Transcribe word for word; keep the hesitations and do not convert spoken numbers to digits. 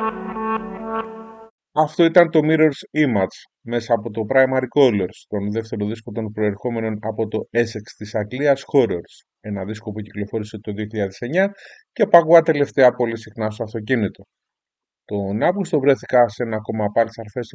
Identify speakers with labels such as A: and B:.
A: Αυτό ήταν το Mirror's Image μέσα από το Primary Colors, τον δεύτερο δίσκο των προερχόμενων από το Essex της Αγγλίας Horrors, ένα δίσκο που κυκλοφόρησε το δύο χιλιάδες εννιά και που ακούγα τελευταία πολύ συχνά στο αυτοκίνητο. Τον Αύγουστο βρέθηκα σε ένα ακόμα Pulsar Festival